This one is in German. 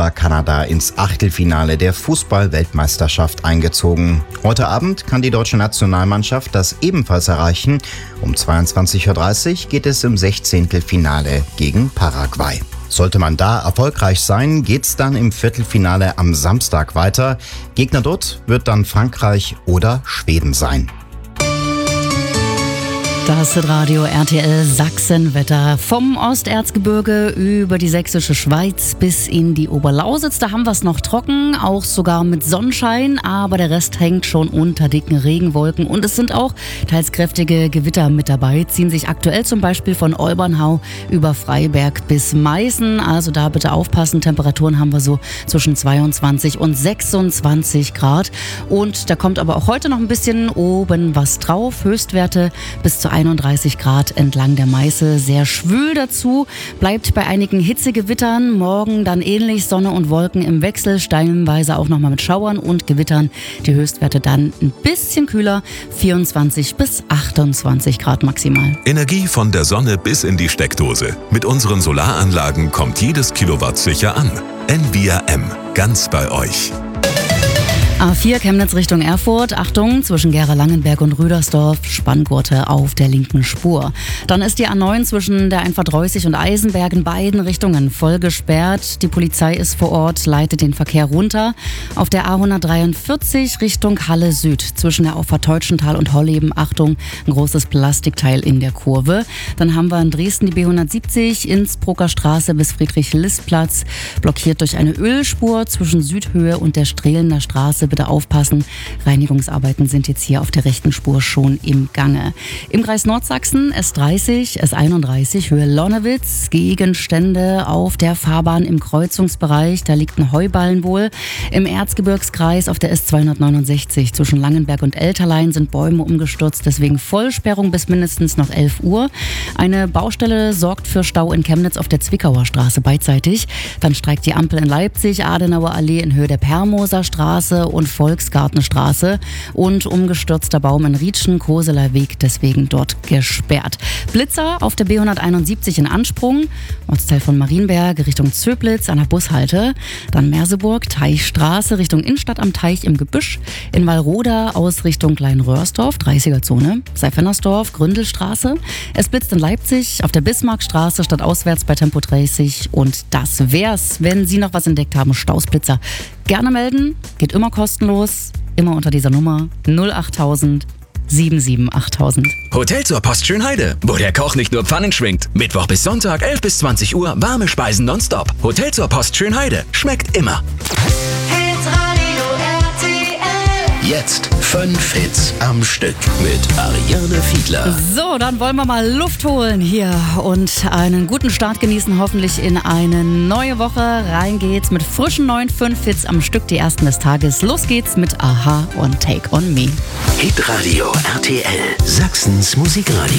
war Kanada ins Achtelfinale der Fußball-Weltmeisterschaft eingezogen. Heute Abend kann die deutsche Nationalmannschaft das ebenfalls erreichen. Um 22:30 Uhr geht es im 16. Finale gegen Paraguay. Sollte man da erfolgreich sein, geht's dann im Viertelfinale am Samstag weiter. Gegner dort wird dann Frankreich oder Schweden sein. Das ist Radio RTL Sachsenwetter. Vom Osterzgebirge über die sächsische Schweiz bis in die Oberlausitz. Da haben wir es noch trocken, auch sogar mit Sonnenschein. Aber der Rest hängt schon unter dicken Regenwolken. Und es sind auch teils kräftige Gewitter mit dabei. Ziehen sich aktuell zum Beispiel von Olbernhau über Freiberg bis Meißen. Also da bitte aufpassen. Temperaturen haben wir so zwischen 22 und 26 Grad. Und da kommt aber auch heute noch ein bisschen oben was drauf. Höchstwerte bis zu 31 Grad entlang der Meiße. Sehr schwül dazu. Bleibt bei einigen Hitzegewittern. Morgen dann ähnlich Sonne und Wolken im Wechsel. Stellenweise auch nochmal mit Schauern und Gewittern. Die Höchstwerte dann ein bisschen kühler. 24 bis 28 Grad maximal. Energie von der Sonne bis in die Steckdose. Mit unseren Solaranlagen kommt jedes Kilowatt sicher an. Envia M. Ganz bei euch. A4 Chemnitz Richtung Erfurt. Achtung, zwischen Gera-Langenberg und Rüdersdorf. Spanngurte auf der linken Spur. Dann ist die A9 zwischen der Einfahrt Reußig und Eisenberg in beiden Richtungen voll gesperrt. Die Polizei ist vor Ort, leitet den Verkehr runter. Auf der A143 Richtung Halle Süd. Zwischen der Auffahrt Teutschenthal und Holleben. Achtung, ein großes Plastikteil in der Kurve. Dann haben wir in Dresden die B170, Innsbrucker Straße bis Friedrich-List-Platz. Blockiert durch eine Ölspur zwischen Südhöhe und der Strehlener Straße. Bitte aufpassen. Reinigungsarbeiten sind jetzt hier auf der rechten Spur schon im Gange. Im Kreis Nordsachsen S30, S31, Höhe Lonnewitz. Gegenstände auf der Fahrbahn im Kreuzungsbereich. Da liegt ein Heuballen wohl. Im Erzgebirgskreis auf der S269 zwischen Langenberg und Elterlein sind Bäume umgestürzt. Deswegen Vollsperrung bis mindestens noch 11 Uhr. Eine Baustelle sorgt für Stau in Chemnitz auf der Zwickauer Straße beidseitig. Dann streikt die Ampel in Leipzig, Adenauer Allee in Höhe der Permoser Straße und Volksgartenstraße und umgestürzter Baum in Rietschen, Koseler Weg, deswegen dort gesperrt. Blitzer auf der B171 in Ansprung, Ortsteil von Marienberg Richtung Zöblitz an der Bushalte, dann Merseburg, Teichstraße Richtung Innenstadt am Teich im Gebüsch, in Wallroda aus Richtung Kleinröhrsdorf, 30er-Zone, Seifennersdorf, Gründelstraße. Es blitzt in Leipzig auf der Bismarckstraße stadtauswärts bei Tempo 30 und das wär's. Wenn Sie noch was entdeckt haben, Stausblitzer, gerne melden, geht immer kostenlos, immer unter dieser Nummer 08000 77 8000. Hotel zur Post Schönheide, wo der Koch nicht nur Pfannen schwingt. Mittwoch bis Sonntag 11 bis 20 Uhr warme Speisen nonstop. Hotel zur Post Schönheide, schmeckt immer. Jetzt 5 Hits am Stück mit Ariane Fiedler. So, dann wollen wir mal Luft holen hier und einen guten Start genießen, hoffentlich in eine neue Woche. Rein geht's mit frischen neuen 5 Hits am Stück, die ersten des Tages. Los geht's mit Aha und Take on Me. Hitradio RTL, Sachsens Musikradio.